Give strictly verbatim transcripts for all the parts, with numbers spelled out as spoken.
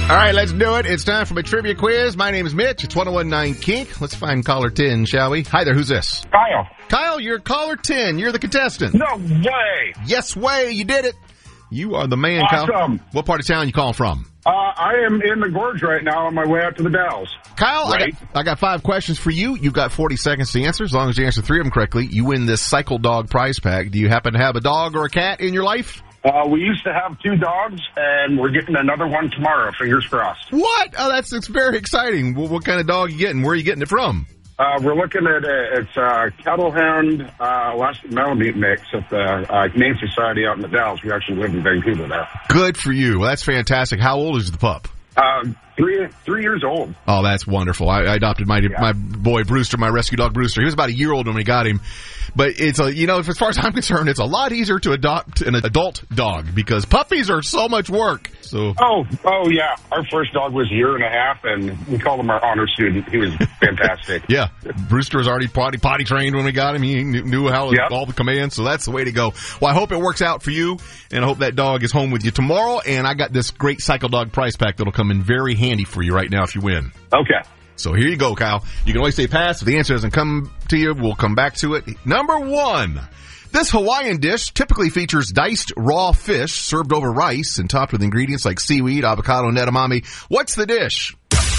All right, let's do it. It's time for my trivia quiz. My name is Mitch. It's one oh one nine Kink. Let's find caller ten, shall we? Hi there, who's this? Kyle. Kyle, you're caller ten. You're the contestant. No way. Yes way, you did it. You are the man, Awesome. Kyle. What part of town you calling from? Uh, I am in the gorge right now on my way out to the Dells. Kyle, Right. I, got, I got five questions for you. You've got forty seconds to answer. As long as you answer three of them correctly, you win this Cycle Dog prize pack. Do you happen to have a dog or a cat in your life? Uh, we used to have two dogs, and we're getting another one tomorrow. Fingers crossed. What? Oh, that's it's very exciting. Well, what kind of dog are you getting? Where are you getting it from? Uh, we're looking at a, it's a Kettle Hound uh, Alaskan Malamute mix at the uh, Humane Society out in the Dells. We actually live in Vancouver now. Good for you. Well, that's fantastic. How old is the pup? Uh, three three years old. Oh, that's wonderful. I, I adopted my Yeah. my boy Brewster, my rescue dog Brewster. He was about a year old when we got him. But it's a, you know, as far as I'm concerned, it's a lot easier to adopt an adult dog because puppies are so much work. So, Oh, oh yeah. Our first dog was a year and a half, and we called him our honor student. He was fantastic. yeah, Brewster was already potty, potty trained when we got him. He knew, knew how Yep. all the commands, so that's the way to go. Well, I hope it works out for you, and I hope that dog is home with you tomorrow. And I got this great Cycle Dog prize pack that'll come in very handy for you right now if you win. Okay. So here you go, Kyle. You can always say pass. If the answer doesn't come to you, we'll come back to it. Number one. This Hawaiian dish typically features diced raw fish served over rice and topped with ingredients like seaweed, avocado, and edamame. What's the dish?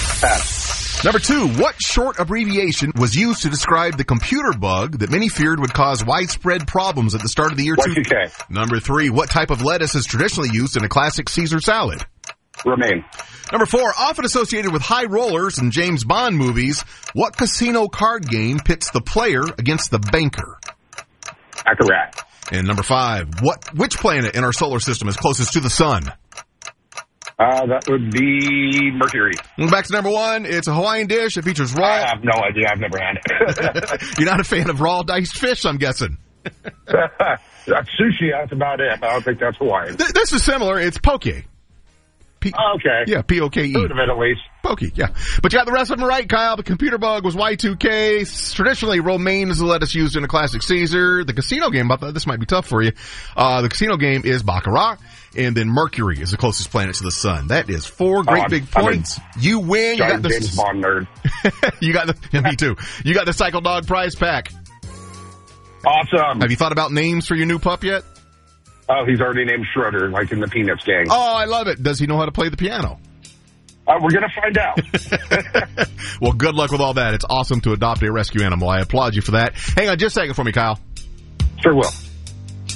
Pass. Number two. What short abbreviation was used to describe the computer bug that many feared would cause widespread problems at the start of the year Y two K. Number three. What type of lettuce is traditionally used in a classic Caesar salad? Remain. Number four, often associated with high rollers in James Bond movies, what casino card game pits the player against the banker? Baccarat. And number five, what which planet in our solar system is closest to the sun? Uh, that would be Mercury. And back to number one, it's a Hawaiian dish. It features I raw. have no idea. I've never had it. You're not a fan of raw diced fish, I'm guessing. That's sushi. That's about it. I don't think that's Hawaiian. Th- this is similar. It's poke. P- Okay. Yeah, P O K E. Heard of it at least. Pokey, yeah. But you got the rest of them right, Kyle. The computer bug was Y two K. Traditionally, romaine is the lettuce used in a classic Caesar. The casino game, I thought this might be tough for you. Uh, the casino game is Baccarat. And then Mercury is the closest planet to the sun. That is four great Oh, big I'm a points. You win. You got Giant the, James Bond nerd. you got the, yeah, me too. You got the Cycle Dog prize pack. Awesome. Have you thought about names for your new pup yet? Oh, he's already named Schroeder, like in the Peanuts gang. Oh, I love it. Does he know how to play the piano? Uh, we're going to find out. Well, good luck with all that. It's awesome to adopt a rescue animal. I applaud you for that. Hang on just a second for me, Kyle. Sure will.